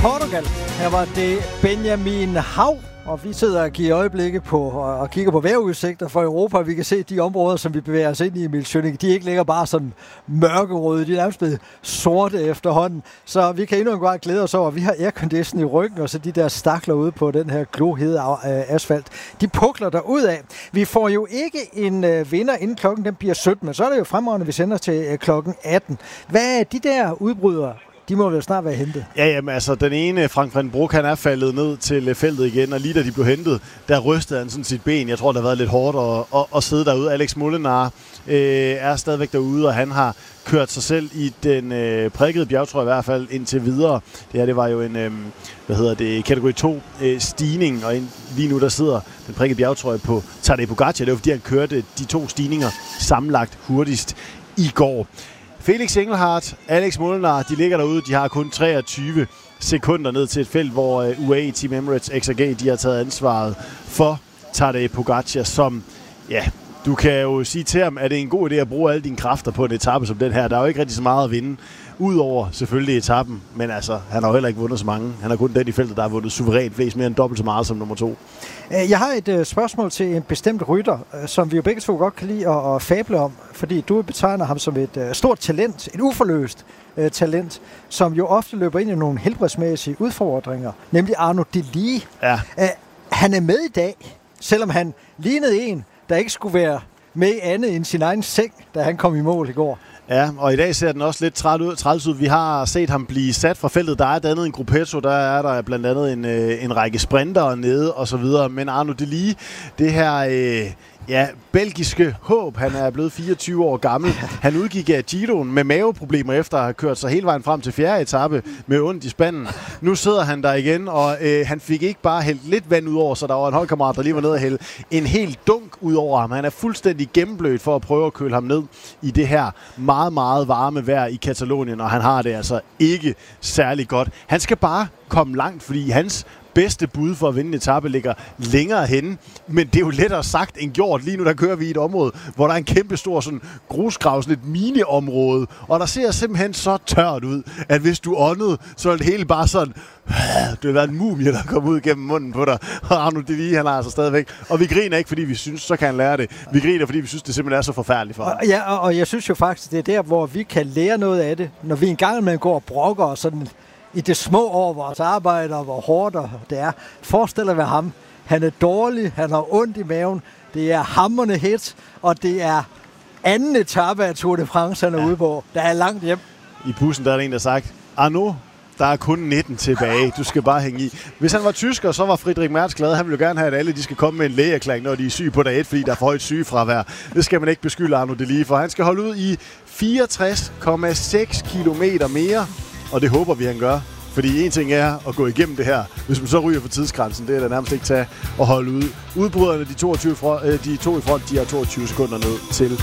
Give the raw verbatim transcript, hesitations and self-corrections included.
Portugal. Her var det Benjamin Hav, og vi sidder og giver øjeblikke på og kigger på vejrudsigter for Europa. Vi kan se, at de områder, som vi bevæger os ind i, Emil Schønning, de ikke ligger bare sådan mørkerøde. De er nærmest blevet sorte efterhånden. Så vi kan endnu en gang glæde os over, at vi har aircondition i ryggen, og så de der stakler ude på den her glohede asfalt. De pukler der ud af. Vi får jo ikke en øh, vinder inden klokken den bliver sytten, men så er det jo fremragende, vi sender til øh, klokken atten. Hvad er de der udbrydere? De må vel snart være hentet. Ja, jamen altså, den ene, Frank van Broek, han er faldet ned til feltet igen, og lige da de blev hentet, der rystede han sådan sit ben. Jeg tror, det har været lidt hårdt at, at, at sidde derude. Alex Molenaar øh, er stadigvæk derude, og han har kørt sig selv i den øh, prikkede bjergtrøje i hvert fald indtil videre. Det her, det var jo en, øh, hvad hedder det, kategori to øh, stigning, og ind, lige nu der sidder den prikkede bjergtrøje på Tadej Pogačar. Det var fordi, han kørte de to stigninger sammenlagt hurtigst i går. Felix Engelhardt, Alex Molenaar, de ligger derude. De har kun treogtyve sekunder ned til et felt, hvor uh, U A E Team Emirates X R G, de har taget ansvaret for Tadej Pogačar, som, ja, du kan jo sige til ham, at det er en god idé at bruge alle dine kræfter på en etape som den her. Der er jo ikke rigtig så meget at vinde, udover selvfølgelig etappen, men altså, han har jo heller ikke vundet så mange. Han har kun den i feltet, der har vundet suverænt flest, mere end dobbelt så meget som nummer to. Jeg har et uh, spørgsmål til en bestemt rytter, uh, som vi jo begge to godt kan lide at, at fable om, fordi du betegner ham som et uh, stort talent, et uforløst uh, talent, som jo ofte løber ind i nogle helbredsmæssige udfordringer, nemlig Arnaud Delis. Ja. Uh, han er med i dag, selvom han lignede en, der ikke skulle være med andet end sin egen seng, da han kom i mål i går. Ja, og i dag ser den også lidt træt ud, træls ud. Vi har set ham blive sat fra feltet. Der er dannet en gruppetto, der er der blandt andet en, øh, en række sprintere nede og så videre. Men Arnaud Delis, det her øh, ja, belgiske håb, han er blevet fireogtyve år gammel. Han udgik af Giroen med maveproblemer efter at have kørt sig hele vejen frem til fjerde etape med ondt i spanden. Nu sidder han der igen, og øh, han fik ikke bare hældt lidt vand ud over, så der var en holdkammerat, der lige var nede og hælde en helt dunk ud over ham. Han er fuldstændig gennemblødt for at prøve at køle ham ned i det her meget, meget varme vejr i Katalonien, og han har det altså ikke særlig godt. Han skal bare komme langt, fordi hans bedste bud for at vinde en etape ligger længere henne, men det er jo lettere sagt end gjort. Lige nu der kører vi i et område, hvor der er en kæmpe stor sådan grusgrav, sådan et mini-område, og der ser simpelthen så tørt ud, at hvis du åndede, så er det hele bare sådan, det vil være en mumie, der kommer ud gennem munden på dig. Og Arnaud Delis, han er altså stadigvæk. Og vi griner ikke, fordi vi synes, så kan han lære det. Vi griner, fordi vi synes, det simpelthen er så forfærdeligt for ham. Ja, og, og jeg synes jo faktisk, det er der, hvor vi kan lære noget af det, når vi engang med går og brokker og sådan i det små over vores arbejde, og hvor hårdt det er. Forestiller ved ham. Han er dårlig, han har ondt i maven, det er hamrende hit, og det er anden etape af Tour de France, han er ja. ude på. Der er langt hjem. I bussen der er der en, der har sagt, Arnaud, der er kun nitten tilbage. Du skal bare hænge i. Hvis han var tysker, så var Friedrich Merz glad. Han ville jo gerne have, at alle de skal komme med en lægeerklæring, når de er syge på dag et, fordi der er for højt sygefravær. Det skal man ikke beskylde Arnaud Delis for. Han skal holde ud i fireogtres komma seks kilometer mere, og det håber vi, han gør. Fordi en ting er at gå igennem det her. Hvis man så ryger for tidsgrænsen, det er der nærmest ikke tage at holde ud. Udbryderne, de, toogtyve, de to i front, de har toogtyve sekunder ned til